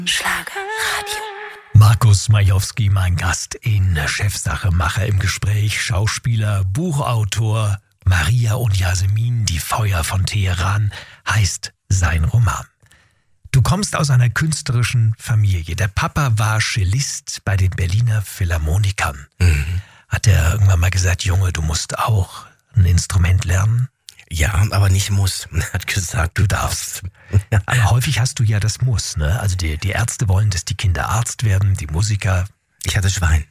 Schlagerradio. Markus Majowski, mein Gast in Chefsache Macher im Gespräch, Schauspieler, Buchautor. Maria und Yasemin, die Feuer von Teheran, heißt sein Roman. Du kommst aus einer künstlerischen Familie. Der Papa war Cellist bei den Berliner Philharmonikern. Hat er irgendwann mal gesagt, Junge, du musst auch ein Instrument lernen? Ja, aber nicht muss. Er hat gesagt, du darfst. Aber häufig hast du ja das Muss, ne? Also die Ärzte wollen, dass die Kinder Arzt werden, die Musiker. Ich hatte Schwein.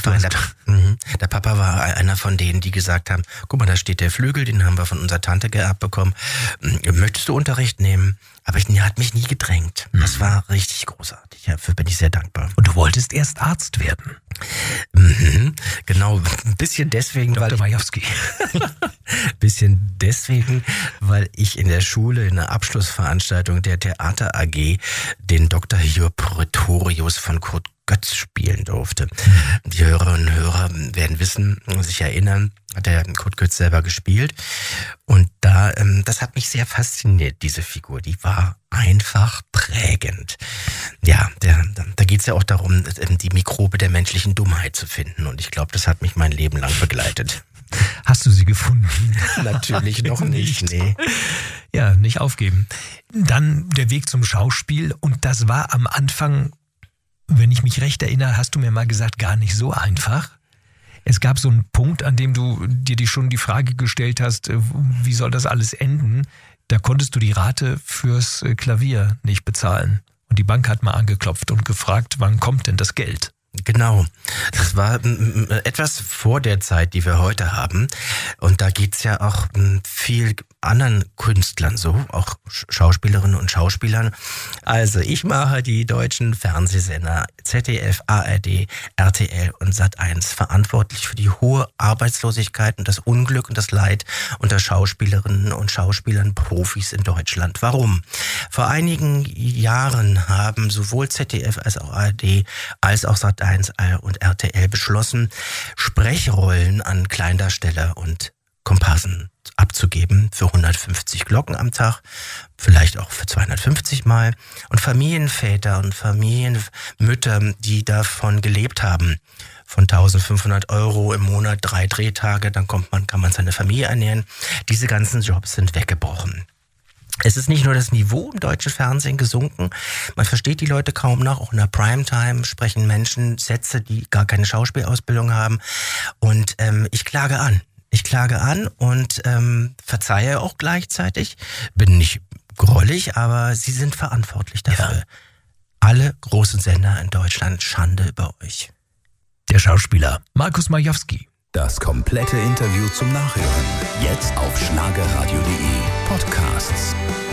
Der Papa war einer von denen, die gesagt haben, guck mal, da steht der Flügel, den haben wir von unserer Tante geerbt bekommen. Möchtest du Unterricht nehmen? Aber er hat mich nie gedrängt. Das war richtig großartig. Dafür bin ich sehr dankbar. Und du wolltest erst Arzt werden? Genau, ein bisschen deswegen, Dr. Majowski. Bisschen deswegen, weil ich in der Schule in der Abschlussveranstaltung der Theater AG den Dr. Hiob Pretorius von Kurt Götz spielen durfte. Die Hörerinnen und Hörer werden wissen, sich erinnern, hat der Kurt Götz selber gespielt. Und das hat mich sehr fasziniert, diese Figur. Die war einfach prägend. Ja, da geht's ja auch darum, die Mikrobe der menschlichen Dummheit zu finden. Und ich glaube, das hat mich mein Leben lang begleitet. Hast du sie gefunden? Natürlich noch nicht, nee. Ja, nicht aufgeben. Dann der Weg zum Schauspiel. Und das war am Anfang, wenn ich mich recht erinnere, hast du mir mal gesagt, gar nicht so einfach. Es gab so einen Punkt, an dem du dir schon die Frage gestellt hast, wie soll das alles enden? Da konntest du die Rate fürs Klavier nicht bezahlen. Und die Bank hat mal angeklopft und gefragt, wann kommt denn das Geld? Genau, das war etwas vor der Zeit, die wir heute haben. Und da geht's ja auch viel anderen Künstlern so, auch Schauspielerinnen und Schauspielern. Also ich mache die deutschen Fernsehsender ZDF, ARD, RTL und Sat.1 verantwortlich für die hohe Arbeitslosigkeit und das Unglück und das Leid unter Schauspielerinnen und Schauspielern, Profis in Deutschland. Warum? Vor einigen Jahren haben sowohl ZDF als auch ARD als auch Sat.1 und RTL beschlossen, Sprechrollen an Kleindarsteller und Komparsen abzugeben für 150 Glocken am Tag, vielleicht auch für 250 Mal. Und Familienväter und Familienmütter, die davon gelebt haben, von 1.500 € im Monat, 3 Drehtage, dann kann man seine Familie ernähren. Diese ganzen Jobs sind weggebrochen. Es ist nicht nur das Niveau im deutschen Fernsehen gesunken, man versteht die Leute kaum noch, auch in der Primetime sprechen Menschen Sätze, die gar keine Schauspielausbildung haben. Und ich klage an und verzeihe auch gleichzeitig, bin nicht grollig, aber sie sind verantwortlich dafür. Ja. Alle großen Sender in Deutschland, Schande über euch. Der Schauspieler Markus Majowski. Das komplette Interview zum Nachhören. Jetzt auf schlagerradio.de Podcasts.